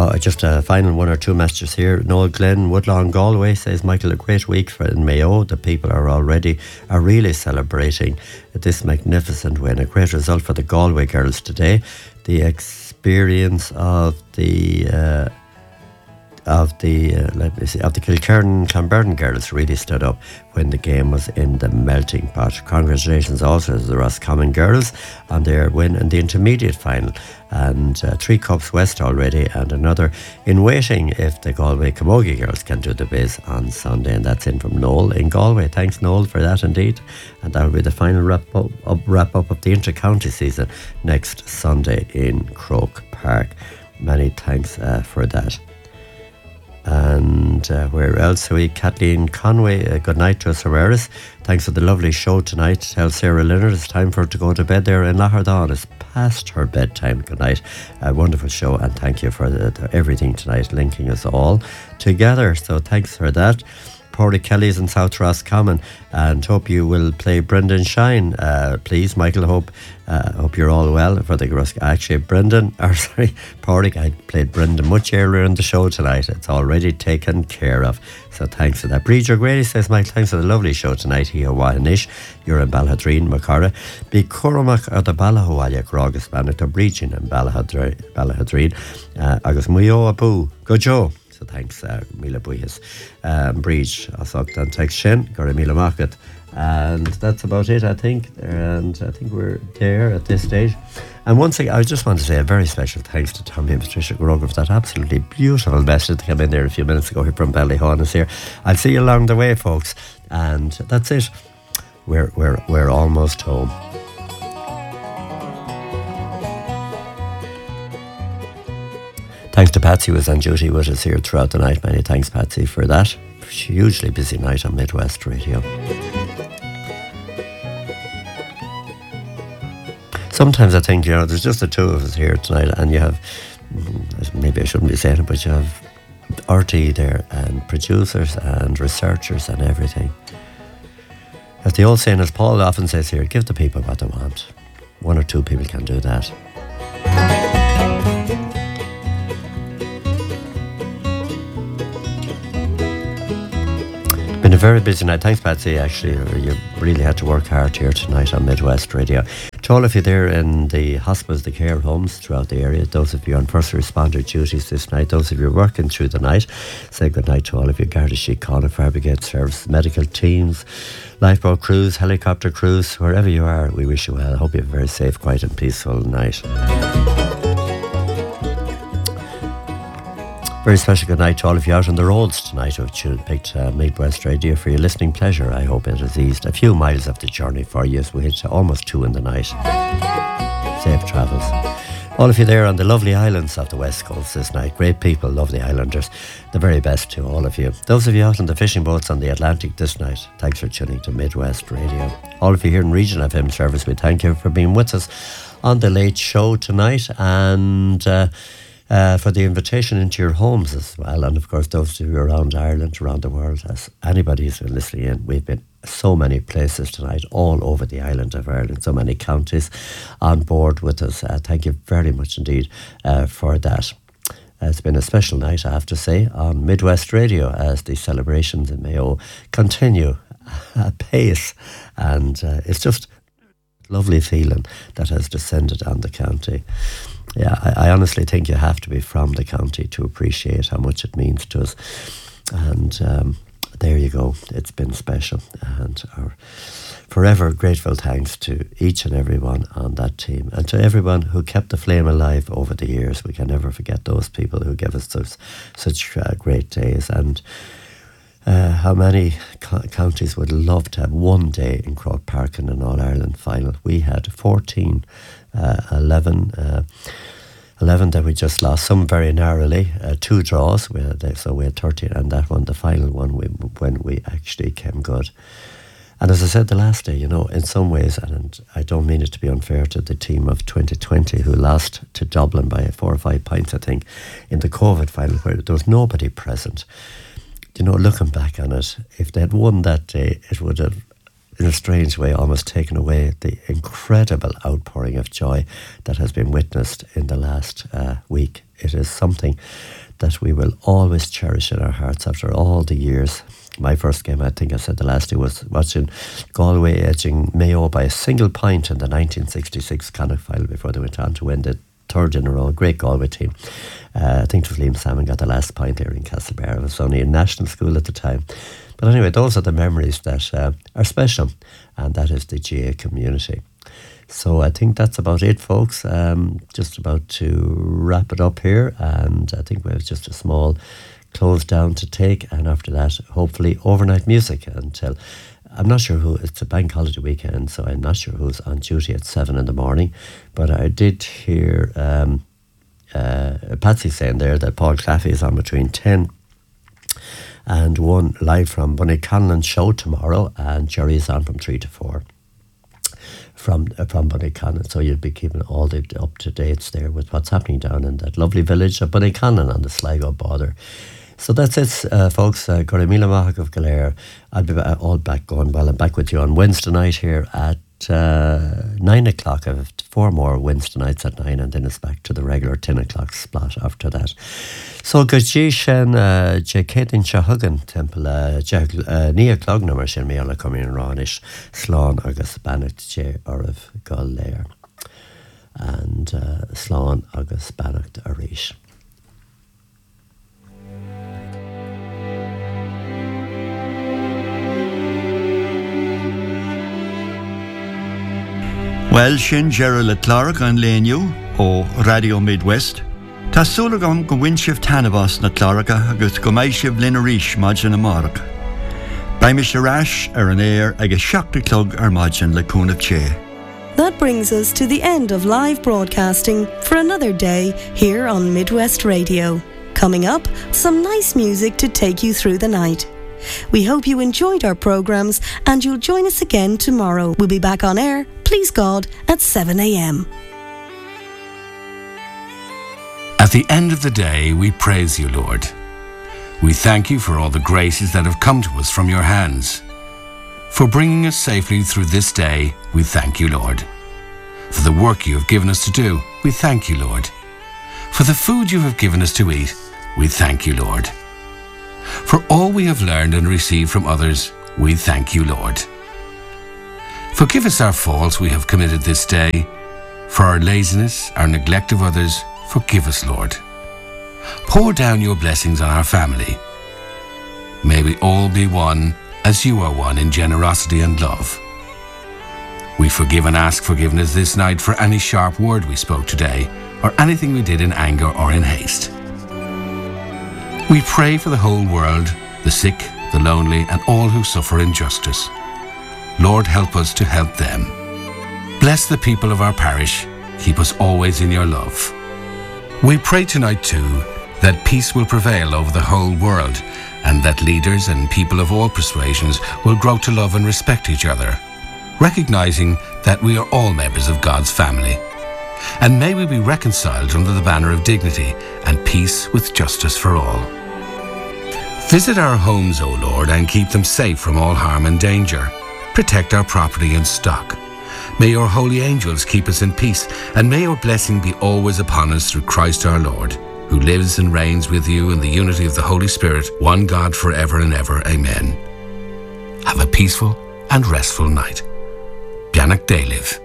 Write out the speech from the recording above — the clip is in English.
Just a final one or two messages here. Noel Glenn, Woodlawn, Galway says, Michael, a great week in Mayo. The people are really celebrating this magnificent win. A great result for the Galway girls today. The experience of the Kilkerran Clonberne girls really stood up when the game was in the melting pot. Congratulations also to the Roscommon girls on their win in the intermediate final, and 3 cups west already, and another in waiting if the Galway Camogie girls can do the biz on Sunday. And that's in from Noel in Galway. Thanks, Noel, for that indeed. And that will be the final wrap up of the inter-county season next Sunday in Croke Park. Many thanks for that. And where else are we? Kathleen Conway, good night to us, Herreras. Thanks for the lovely show tonight. Tell Sarah Leonard it's time for her to go to bed there in Lahardon. It's past her bedtime. Good night. A wonderful show, and thank you for everything tonight, linking us all together. So thanks for that. Pádraig Kelly's in South Roscommon, and hope you will play Brendan Shine, please, Michael. Hope you're all well for the Pádraig, I played Brendan much earlier in the show tonight. It's already taken care of, so thanks for that. Bríd O'Grady says, Michael, thanks for the lovely show tonight. Hiawanish, you're in Balladreen, Macara. Bí Cormac or the Ballahualia Grogus Bannock, the Breachin and Balladreen, Agus Muyo Abu, good Joe. So thanks, Mila Buyas. Bríd, Asoktan Tex Shen, Gora Mila Market. And that's about it, I think. And I think we're there at this stage. And once again, I just want to say a very special thanks to Tommy and Patricia Grogan for that absolutely beautiful message that came in there a few minutes ago here from Ballyhaunis here. I'll see you along the way, folks. And that's it. We're almost home. Thanks to Patsy, who was on duty with us here throughout the night. Many thanks, Patsy, for that. Hugely busy night on Midwest Radio. Sometimes I think, there's just the two of us here tonight, and you have, maybe I shouldn't be saying it, but you have RT there, and producers and researchers and everything. As the old saying, as Paul often says here, give the people what they want. One or two people can do that. Been a very busy night. Thanks, Patsy. Actually, you really had to work hard here tonight on Midwest Radio. To all of you there in the hospitals, the care homes throughout the area, those of you on first responder duties this night, those of you working through the night, say good night to all of you. Garda Síochána, Fire Brigade Service, medical teams, lifeboat crews, helicopter crews, wherever you are, we wish you well. I hope you have a very safe, quiet and peaceful night. Very special good night to all of you out on the roads tonight who have picked Midwest Radio for your listening pleasure. I hope it has eased a few miles of the journey for you as we hit almost 2 in the night. Safe travels. All of you there on the lovely islands of the West Coast this night. Great people, lovely islanders. The very best to all of you. Those of you out on the fishing boats on the Atlantic this night, thanks for tuning to Midwest Radio. All of you here in Region FM service, we thank you for being with us on the late show tonight, and for the invitation into your homes as well. And of course, those of you around Ireland, around the world, as anybody who's been listening in, we've been so many places tonight, all over the island of Ireland, so many counties on board with us. Thank you very much indeed for that. It's been a special night, I have to say, on Midwest Radio as the celebrations in Mayo continue apace. And it's just a lovely feeling that has descended on the county. Yeah, I honestly think you have to be from the county to appreciate how much it means to us. And there you go. It's been special. And our forever grateful thanks to each and everyone on that team, and to everyone who kept the flame alive over the years. We can never forget those people who gave us such great days. And how many counties would love to have one day in Croke Park in an All-Ireland final. We had 14, 11 that we just lost, some very narrowly, 2 draws, so we had 13, and that one, the final one, when we actually came good. And as I said the last day, in some ways, and I don't mean it to be unfair to the team of 2020 who lost to Dublin by 4 or 5 points, I think, in the COVID final, where there was nobody present. Looking back on it, if they had won that day, it would have, in a strange way, almost taken away the incredible outpouring of joy that has been witnessed in the last week it is something that we will always cherish in our hearts after all the years. My first game, I think I said the last day, was watching Galway edging Mayo by a single point in the 1966 Connacht final before they went on to win the third in a row. Great Galway team. I think it was Liam Salmon got the last point there in Castlebar. It was only in national school at the time. But anyway, those are the memories that are special, and that is the GA community. So I think that's about it, folks. Just about to wrap it up here, and I think we have just a small close down to take, and after that, hopefully overnight music until, I'm not sure who, it's a bank holiday weekend, so I'm not sure who's on duty at 7 in the morning, but I did hear Patsy saying there that Paul Claffey is on between 10 and 1 live from Bunnyconlon show tomorrow, and Jerry is on from 3 to 4 from Bunnyconlon, so you'll be keeping all the up-to-dates there with what's happening down in that lovely village of Bunnyconlon on the Sligo border. So that's it, folks. Gura Mila Mahak of Galera. I'll be all back going well. I'm back with you on Wednesday night here at 9 o'clock. I have 4 more Wednesday nights at 9, and then it's back to the regular 10 o'clock slot after that. So Gajishan Jaketin Shahugan Temple Nia Clogna mar sin méala coming in Ranish Slán agus Bannacht J Orav Galéir and Slán agus Bannacht Arish. Well, sin Gerald le Clark an léniu ó Radio Midwest. Tá súlagam go bhain tanabas na Clarka agus go mbeidh sibh linn arís maidin na Marach. Baim is arás an air agus 7 clog ar maidin le cúnamh ché. That brings us to the end of live broadcasting for another day here on Midwest Radio. Coming up, some nice music to take you through the night. We hope you enjoyed our programmes and you'll join us again tomorrow. We'll be back on air, please God, at 7 a.m. At the end of the day, we praise you, Lord. We thank you for all the graces that have come to us from your hands. For bringing us safely through this day, we thank you, Lord. For the work you have given us to do, we thank you, Lord. For the food you have given us to eat, we thank you, Lord. For all we have learned and received from others, we thank you, Lord. Forgive us our faults we have committed this day. For our laziness, our neglect of others, forgive us, Lord. Pour down your blessings on our family. May we all be one as you are one in generosity and love. We forgive and ask forgiveness this night for any sharp word we spoke today or anything we did in anger or in haste. We pray for the whole world, the sick, the lonely, and all who suffer injustice. Lord, help us to help them. Bless the people of our parish. Keep us always in your love. We pray tonight too that peace will prevail over the whole world and that leaders and people of all persuasions will grow to love and respect each other, recognizing that we are all members of God's family. And may we be reconciled under the banner of dignity and peace with justice for all. Visit our homes, O Lord, and keep them safe from all harm and danger. Protect our property and stock. May your holy angels keep us in peace, and may your blessing be always upon us through Christ our Lord, who lives and reigns with you in the unity of the Holy Spirit, one God forever and ever. Amen. Have a peaceful and restful night. Bianach Daliv.